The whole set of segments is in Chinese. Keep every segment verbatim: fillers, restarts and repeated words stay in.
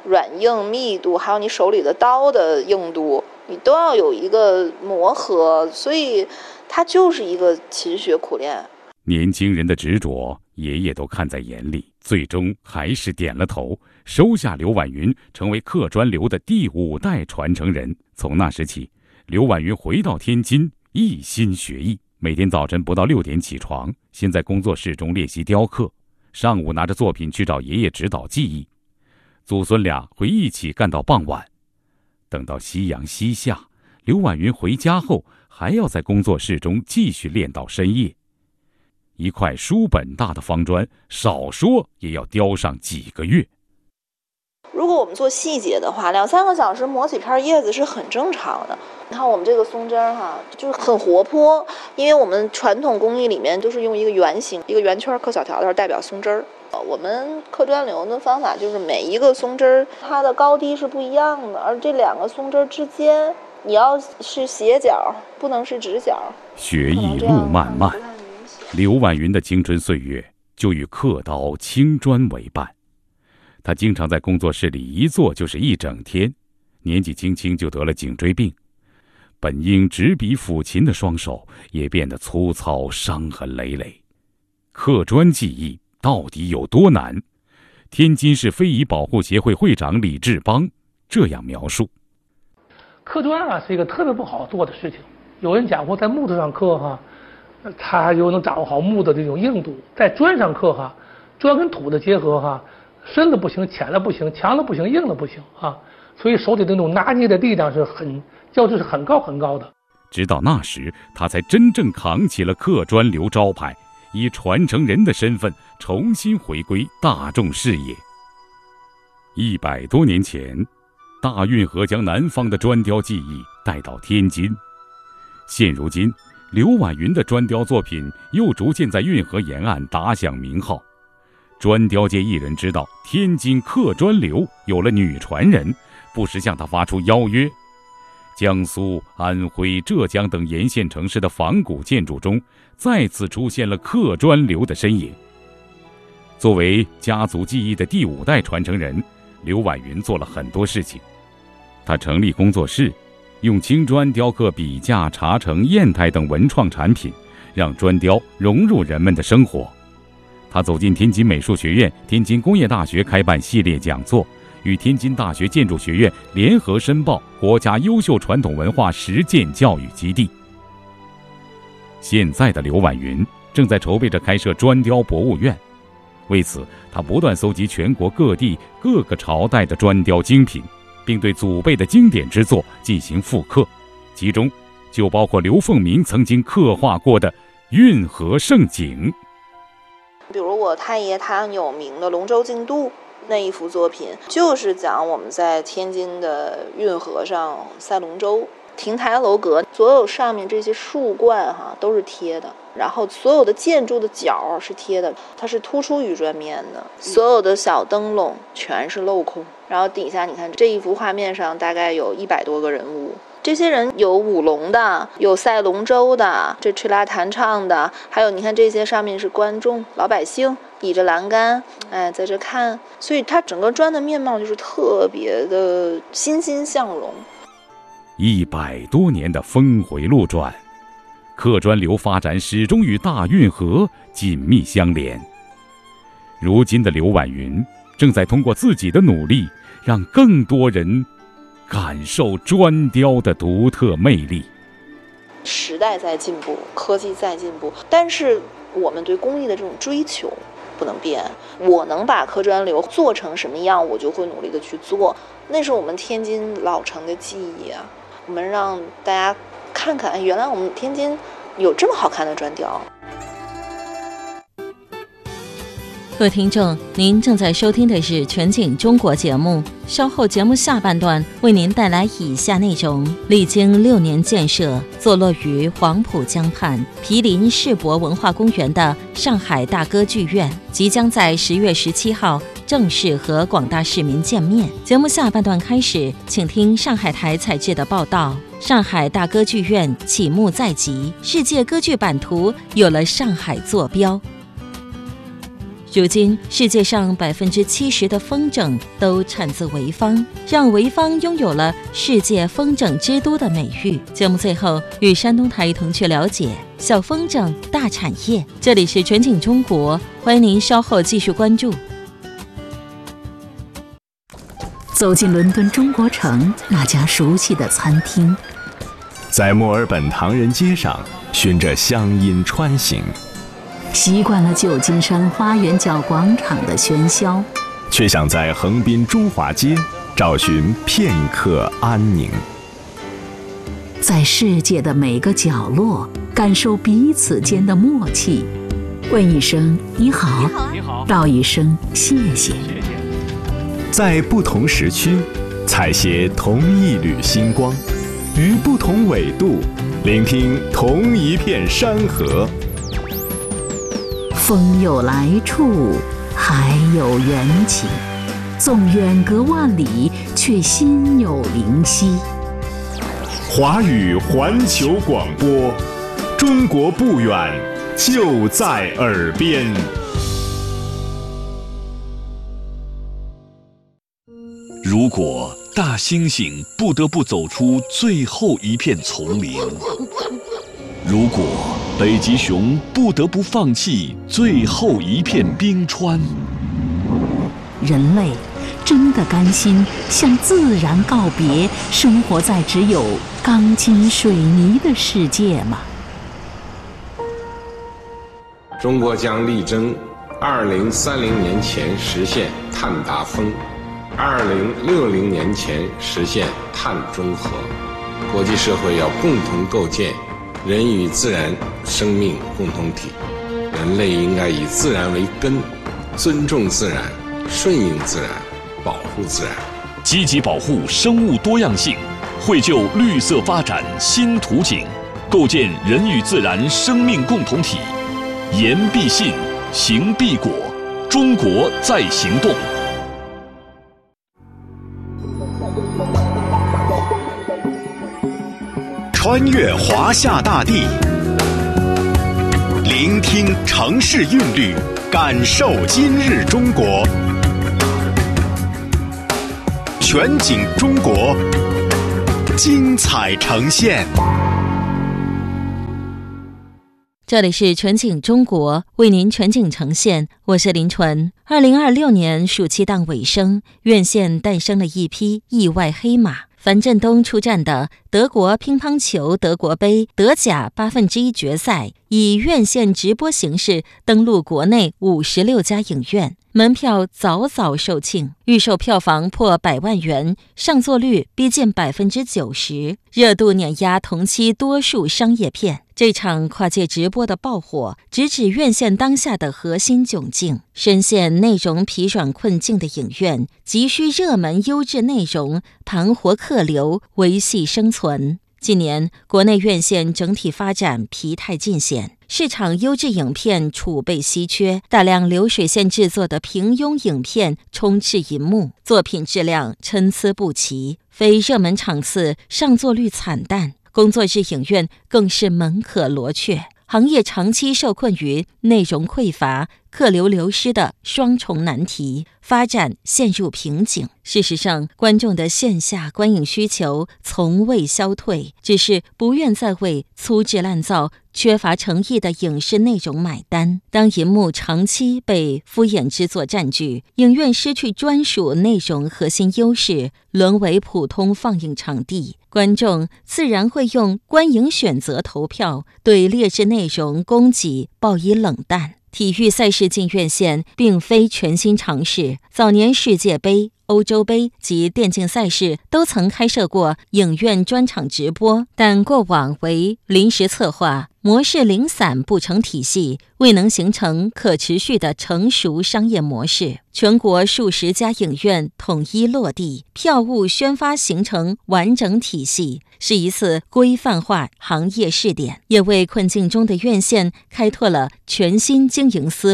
软硬密度，还有你手里的刀的硬度，你都要有一个磨合，所以它就是一个勤学苦练。 年轻人的执着，爷爷都看在眼里，最终还是点了头，收下刘婉云成为客专流的第五代传承人。从那时起，刘婉云回到天津，一心学艺，每天早晨不到六点起床，先在工作室中练习雕刻，上午拿着作品去找爷爷指导技艺，祖孙俩会一起干到傍晚。等到夕阳西下，刘婉云回家后还要在工作室中继续练到深夜。一块书本大的方砖，少说也要雕上几个月。 如果我们做细节的话，两三个小时磨几片叶子是很正常的。你看我们这个松针哈，就是很活泼，因为我们传统工艺里面都是用一个圆形，一个圆圈刻小条条代表松针儿。我们刻专流的方法就是每一个松针儿它的高低是不一样的，而这两个松针之间你要是斜角，不能是直角。 学艺路漫漫，刘婉云的青春岁月就与刻刀青砖为伴。他经常在工作室里一坐就是一整天，年纪轻轻就得了颈椎病，本应执笔抚琴的双手也变得粗糙，伤痕累累。刻砖技艺到底有多难？天津市非遗保护协会会长李志邦这样描述： 刻砖啊是一个特别不好做的事情。有人讲过，在木头上刻哈，他又能掌握好木的这种硬度；在砖上刻哈，砖跟土的结合哈，深了不行，浅了不行，强了不行，硬了不行啊。所以手里的那种拿捏的力量是很较值是很高很高的。 直到那时，他才真正扛起了刻专流招牌，以传承人的身份重新回归大众视野。一百多年前，大运河将南方的砖雕技艺带到天津。现如今，刘婉云的砖雕作品又逐渐在运河沿岸打响名号。砖雕界艺人知道天津刻砖流有了女传人，不时向他发出邀约。江苏、安徽、浙江等沿线城市的仿古建筑中，再次出现了刻砖流的身影。作为家族技艺的第五代传承人，刘婉云做了很多事情。他成立工作室，用青砖雕刻笔架、茶城、砚台等文创产品，让砖雕融入人们的生活。他走进天津美术学院、天津工业大学开办系列讲座，与天津大学建筑学院联合申报国家优秀传统文化实践教育基地。现在的刘婉云正在筹备着开设砖雕博物院，为此他不断搜集全国各地各个朝代的砖雕精品，并对祖辈的经典之作进行复刻，其中就包括刘凤鸣曾经刻画过的运河胜景。 比如我太爷他很有名的龙舟竞渡那一幅作品，就是讲我们在天津的运河上赛龙舟，亭台楼阁所有上面这些树冠哈都是贴的，然后所有的建筑的角是贴的，它是突出于砖面的，所有的小灯笼全是镂空，然后底下你看这一幅画面上大概有一百多个人物，这些人有舞龙的，有赛龙舟的，这吹拉弹唱的，还有你看这些上面是观众老百姓倚着栏杆，哎，在这看，所以它整个砖的面貌就是特别的欣欣向荣。 一百多年的峰回路转，刻砖流发展始终与大运河紧密相连。如今的刘婉云正在通过自己的努力，让更多人感受砖雕的独特魅力。 时代在进步，科技在进步，但是我们对工艺的这种追求不能变。我能把刻砖流做成什么样，我就会努力的去做，那是我们天津老城的记忆啊。我们让大家看看，原来我们天津有这么好看的砖雕。 各位听众，您正在收听的是全景中国节目，稍后节目下半段为您带来以下内容。历经六年建设，坐落于黄浦江畔毗邻世博文化公园的上海大歌剧院，即将在十月十七号正式和广大市民见面。节目下半段开始，请听上海台采制的报道。上海大歌剧院启幕在即，世界歌剧版图有了上海坐标。 如今，世界上百分之七十的风筝都产自潍坊，让潍坊拥有了世界风筝之都的美誉。节目最后，与山东台一同去了解小风筝大产业。这里是全景中国，欢迎您稍后继续关注。 走进伦敦中国城那家熟悉的餐厅， 在墨尔本唐人街上循着乡音穿行， 习惯了旧金山花园角广场的喧嚣， 却想在横滨中华街找寻片刻安宁。 在世界的每个角落感受彼此间的默契，问一声你好， 你好， 道一声谢谢。 在不同时区采撷同一缕星光，于不同纬度聆听同一片山河。 风有来处，海有缘起，纵远隔万里，却心有灵犀。 华语环球广播，中国不远，就在耳边。 如果大猩猩不得不走出最后一片丛林，如果北极熊不得不放弃最后一片冰川， 人类真的甘心向自然告别，生活在只有钢筋水泥的世界吗？ 中国将力争二零三零年前实现碳达峰，二零六零年前实现碳中和。国际社会要共同构建人与自然生命共同体，人类应该以自然为根，尊重自然，顺应自然，保护自然， 积极保护生物多样性，绘就绿色发展新图景，构建人与自然生命共同体。言必信，行必果，中国在行动。 穿越华夏大地，聆听城市韵律，感受今日中国。全景中国，精彩呈现。 这里是全景中国，为您全景呈现，我是林纯。二零二六年暑期档尾声，院线诞生了一匹意外黑马。樊振东出战的德国乒乓球德国杯德甲八分之一决赛，以院线直播形式登陆国内五十六家影院，门票早早售罄，预售票房破百万元，上座率逼近百分之九十，热度碾压同期多数商业片。这场跨界直播的爆火，直指院线当下的核心窘境。深陷内容疲软困境的影院，急需热门优质内容盘活客流，维系生存。近年，国内院线整体发展疲态尽显，市场优质影片储备稀缺，大量流水线制作的平庸影片充斥银幕，作品质量参差不齐，非热门场次上座率惨淡。工作日影院更是门可罗雀，行业长期受困于内容匮乏、客流流失的双重难题，发展陷入瓶颈。事实上，观众的线下观影需求从未消退，只是不愿再为粗制滥造、缺乏诚意的影视内容买单。当银幕长期被敷衍之作占据，影院失去专属内容核心优势，沦为普通放映场地，观众自然会用观影选择投票，对劣质内容供给报以冷淡。体育赛事进院线并非全新尝试，早年世界杯、欧洲杯及电竞赛事都曾开设过影院专场直播，但过往为临时策划，模式零散不成体系，未能形成可持续的成熟商业模式。全国数十家影院统一落地，票务宣发形成完整体系，是一次规范化行业试点，也为困境中的院线开拓了全新经营思路。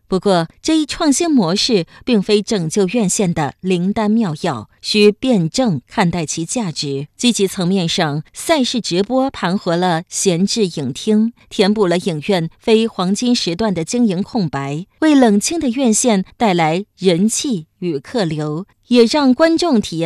不过，这一创新模式并非拯救院线的灵丹妙药，需辩证看待其价值。积极层面上，赛事直播盘活了闲置影厅，填补了影院非黄金时段的经营空白，为冷清的院线带来人气与客流，也让观众体验